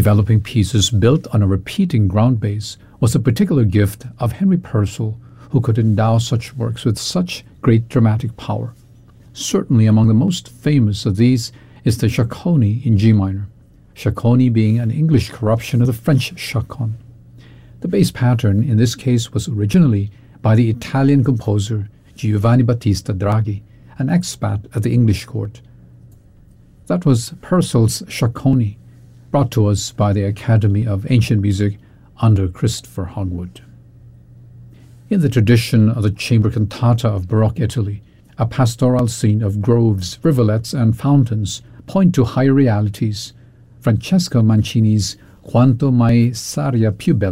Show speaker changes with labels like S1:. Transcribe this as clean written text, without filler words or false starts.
S1: Developing pieces built on a repeating ground bass was a particular gift of Henry Purcell, who could endow such works with such great dramatic power. Certainly among the most famous of these is the Chaconne in G minor, Chaconne being an English corruption of the French chaconne. The bass pattern in this case was originally by the Italian composer Giovanni Battista Draghi, an expat at the English court. That was Purcell's Chaconne, brought to us by the Academy of Ancient Music under Christopher Hogwood. In the tradition of the chamber cantata of Baroque Italy, a pastoral scene of groves, rivulets, and fountains point to higher realities. Francesco Mancini's Quanto mai saria più bella